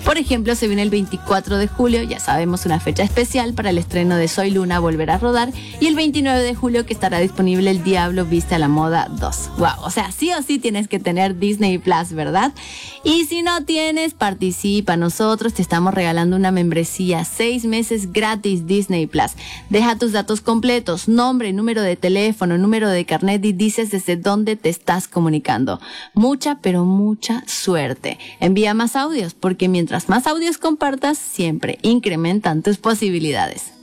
Por ejemplo, se viene el 24 de julio, ya sabemos, una fecha especial para el estreno de Soy Luna, volver a rodar, y el 29 de julio que estará disponible El Diablo Viste a la Moda 2. Wow, o sea, sí o sí tienes que tener Disney Plus, ¿verdad? Y si no tienes, participa. Nosotros te estamos regalando una membresía, 6 meses gratis Disney Plus. Deja tus datos completos, nombre, número de teléfono, número de carnet y dices desde dónde te estás comunicando. Mucha, pero mucha suerte. Envía más audios, porque mientras más audios compartas, siempre incrementan tus posibilidades.